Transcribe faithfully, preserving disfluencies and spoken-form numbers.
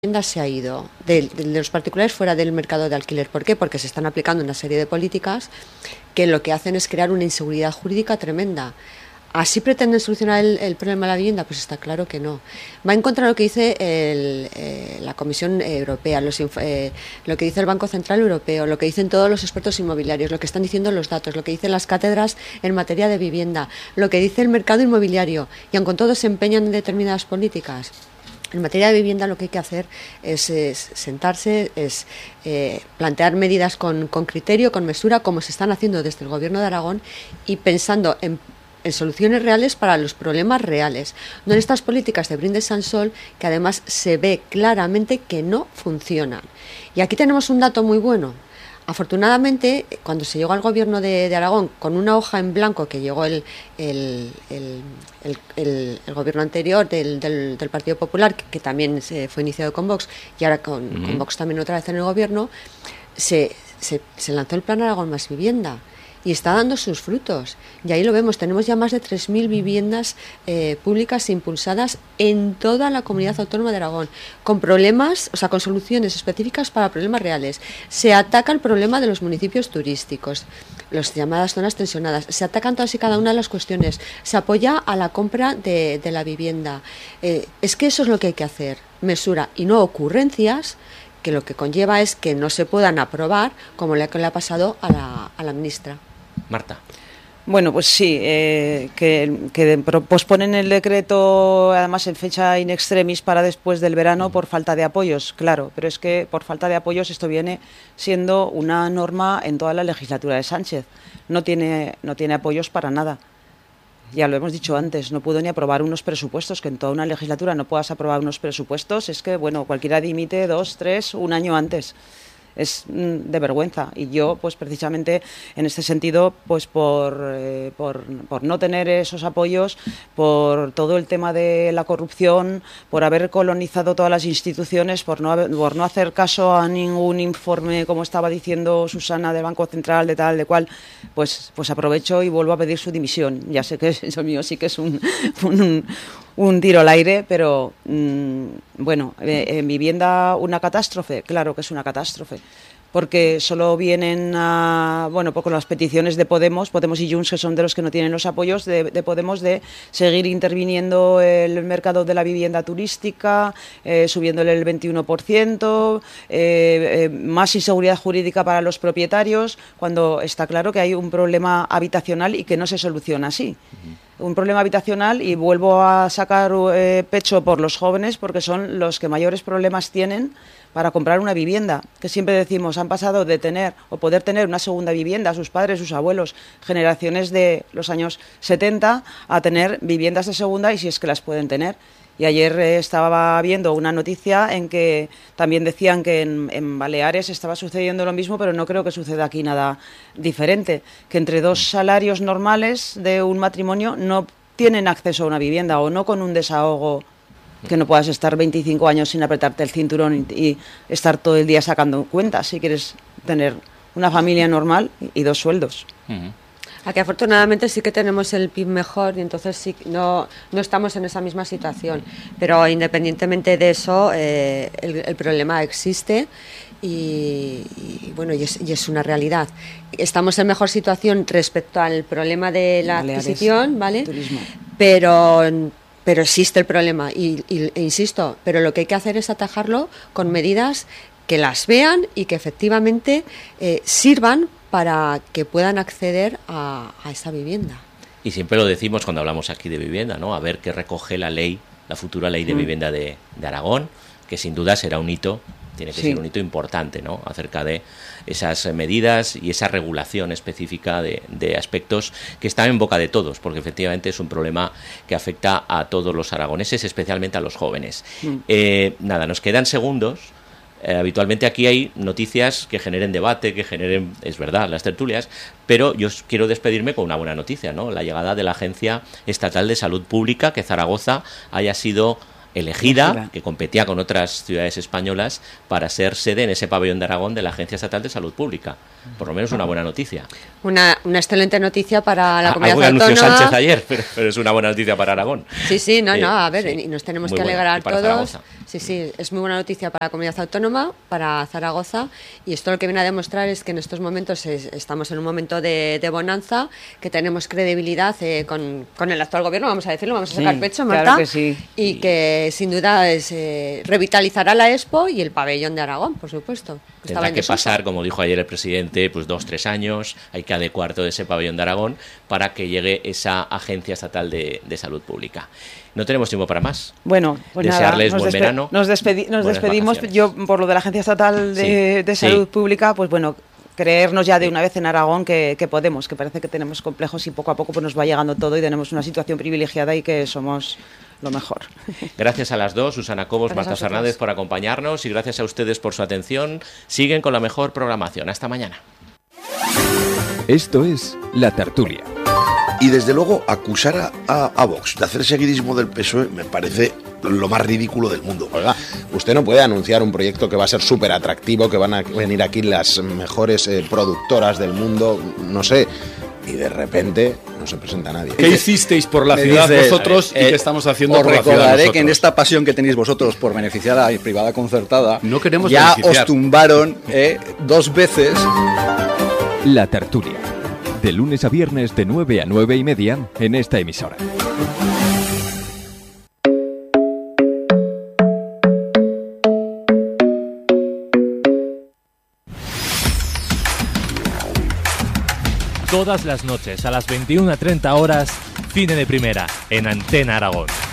vivienda se ha ido de, de los particulares fuera del mercado de alquiler. ¿Por qué? Porque se están aplicando una serie de políticas que lo que hacen es crear una inseguridad jurídica tremenda. ¿Así pretenden solucionar el, el problema de la vivienda? Pues está claro que no. Va en contra de lo que dice el, eh, la Comisión Europea, los, eh, lo que dice el Banco Central Europeo, lo que dicen todos los expertos inmobiliarios, lo que están diciendo los datos, lo que dicen las cátedras en materia de vivienda, lo que dice el mercado inmobiliario, y aun con todo se empeñan en determinadas políticas. En materia de vivienda lo que hay que hacer es, es sentarse, es eh, plantear medidas con, con criterio, con mesura, como se están haciendo desde el Gobierno de Aragón, y pensando en en soluciones reales para los problemas reales, no en estas políticas de brindis al sol que además se ve claramente que no funcionan. Y aquí tenemos un dato muy bueno. Afortunadamente, cuando se llegó al gobierno de, de Aragón con una hoja en blanco que llegó el, el, el, el, el, el gobierno anterior del, del, del Partido Popular, que, que también se fue iniciado con Vox, y ahora con, uh-huh. con Vox también otra vez en el gobierno, se, se, se lanzó el Plan Aragón Más Vivienda. Y está dando sus frutos. Y ahí lo vemos, tenemos ya más de tres mil viviendas eh, públicas impulsadas en toda la comunidad autónoma de Aragón, con problemas, o sea, con soluciones específicas para problemas reales. Se ataca el problema de los municipios turísticos, las llamadas zonas tensionadas, se atacan todas y cada una de las cuestiones, se apoya a la compra de, de la vivienda. Eh, es que eso es lo que hay que hacer, mesura y no ocurrencias, que lo que conlleva es que no se puedan aprobar, como le, le ha pasado a la, a la ministra. Marta. Bueno, pues sí, eh, que, que posponen el decreto además en fecha in extremis para después del verano por falta de apoyos, claro, pero es que por falta de apoyos esto viene siendo una norma en toda la legislatura de Sánchez, no tiene, no tiene apoyos para nada. Ya lo hemos dicho antes, no pudo ni aprobar unos presupuestos, que en toda una legislatura no puedas aprobar unos presupuestos, es que, bueno, cualquiera dimite dos, tres, un año antes. Es de vergüenza, y yo pues precisamente en este sentido pues por, eh, por, por no tener esos apoyos, por todo el tema de la corrupción, por haber colonizado todas las instituciones, por no, haber, por no hacer caso a ningún informe, como estaba diciendo Susana, del Banco Central, de tal, de cual, pues, pues aprovecho y vuelvo a pedir su dimisión. Ya sé que eso mío sí que es un, un, un tiro al aire, pero mmm, bueno, eh, en vivienda una catástrofe, claro que es una catástrofe, porque solo vienen a, bueno, pues con las peticiones de Podemos, Podemos y Junts, que son de los que no tienen los apoyos de, de Podemos, de seguir interviniendo el mercado de la vivienda turística, eh, subiéndole el veintiuno por ciento, eh, eh, más inseguridad jurídica para los propietarios, cuando está claro que hay un problema habitacional y que no se soluciona así. Uh-huh. Un problema habitacional, y vuelvo a sacar eh, pecho por los jóvenes, porque son los que mayores problemas tienen para comprar una vivienda, que siempre decimos, han pasado de tener o poder tener una segunda vivienda, sus padres, sus abuelos, generaciones de los años setenta, a tener viviendas de segunda, y si es que las pueden tener. Y ayer eh, estaba viendo una noticia en que también decían que en, en Baleares estaba sucediendo lo mismo, pero no creo que suceda aquí nada diferente, que entre dos salarios normales de un matrimonio no tienen acceso a una vivienda, o no con un desahogo, que no puedas estar veinticinco años sin apretarte el cinturón y, y estar todo el día sacando cuentas si quieres tener una familia normal y dos sueldos. Uh-huh. Aquí afortunadamente sí que tenemos el P I B mejor, y entonces sí no, no estamos en esa misma situación, pero independientemente de eso eh, el, el problema existe. Y, y bueno, y es, y es una realidad. Estamos en mejor situación respecto al problema de la Baleares, adquisición, ¿vale? Turismo. Pero pero existe el problema y, y e insisto, pero lo que hay que hacer es atajarlo con medidas que las vean y que efectivamente eh, sirvan para que puedan acceder a, a esa vivienda. Y siempre lo decimos cuando hablamos aquí de vivienda, ¿no? A ver qué recoge la ley, la futura ley de mm. vivienda de, de Aragón, que sin duda será un hito, tiene que sí. ser un hito importante, ¿no? Acerca de esas medidas y esa regulación específica de, de aspectos que están en boca de todos, porque efectivamente es un problema que afecta a todos los aragoneses, especialmente a los jóvenes. Mm. Eh, nada, nos quedan segundos. Eh, habitualmente aquí hay noticias que generen debate, que generen, es verdad, las tertulias, pero yo quiero despedirme con una buena noticia, ¿no? La llegada de la Agencia Estatal de Salud Pública, que Zaragoza haya sido elegida, elegida, que competía con otras ciudades españolas para ser sede en ese pabellón de Aragón de la Agencia Estatal de Salud Pública. por lo menos una buena noticia. Una, una excelente noticia para la Ah, comunidad algo autónoma. anunció Sánchez ayer, pero, pero es una buena noticia para Aragón. Sí, sí, no, Eh, no, a ver, sí, y nos tenemos muy que buena. alegrar Y para todos. Zaragoza. Sí, sí, es muy buena noticia para la comunidad autónoma, para Zaragoza, y esto lo que viene a demostrar es que en estos momentos es- estamos en un momento de, de bonanza, que tenemos credibilidad eh, con, con el actual gobierno, vamos a decirlo, vamos a sacar Sí, pecho, claro Marta, que sí. y que sin duda es, eh, revitalizará la Expo y el pabellón de Aragón, por supuesto. que estaba Tendrá en que desuso. pasar, como dijo ayer el presidente, pues dos, tres años, hay que adecuar todo ese pabellón de Aragón para que llegue esa Agencia Estatal de, de Salud Pública. No tenemos tiempo para más. Bueno, pues Desearles nada, nos, buen verano, nos, despedi- nos buenas despedimos. vacaciones. Yo, por lo de la Agencia Estatal de, Sí, de sí. Salud Pública, pues bueno, creernos ya de una vez en Aragón que, que podemos, que parece que tenemos complejos y poco a poco pues nos va llegando todo y tenemos una situación privilegiada y que somos lo mejor. Gracias a las dos, Susana Cobos, Gracias Marta a vosotros. Fernández, por acompañarnos y gracias a ustedes por su atención. Siguen con la mejor programación. Hasta mañana. Esto es La Tertulia. Y desde luego acusar a, a, a Vox de hacer seguidismo del P S O E me parece lo más ridículo del mundo. Oiga, usted no puede anunciar un proyecto que va a ser súper atractivo, que van a venir aquí las mejores eh, productoras del mundo, no sé, y de repente no se presenta nadie. ¿Qué hicisteis por la Me ciudad dices, vosotros eh, y qué estamos haciendo os por la ciudad recordaré nosotros? que en esta pasión que tenéis vosotros por beneficiar a la privada concertada, No queremos ya beneficiar. os tumbaron eh, dos veces. La Tertulia. De lunes a viernes de nueve a nueve y media en esta emisora. Todas las noches a las veintiuna treinta horas, Cine de Primera, en Antena Aragón.